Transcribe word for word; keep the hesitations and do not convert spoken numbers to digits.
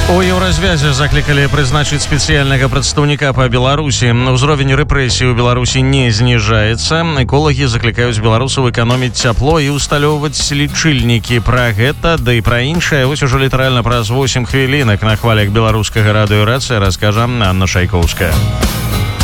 У еўразвязе заклікалі прызначыць спецыяльнага прадстаўніка па Беларусі. Узровень рэпрэсій у Беларусі не зніжаецца. Эколагі заклікаюць беларусаў эканоміць цяпло і усталёўваць лічыльнікі. Пра гэта, да і пра іншае вось ужо літаральна праз восем хвілінак на хвалях беларускага радыёрацыя раскажа Анна Шайкоўская.